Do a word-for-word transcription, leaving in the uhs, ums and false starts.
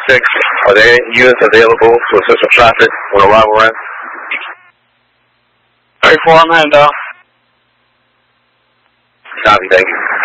six, are there any units available to assist with traffic when arrival ends? thirty-four, I'm heading down. Copy, thank you.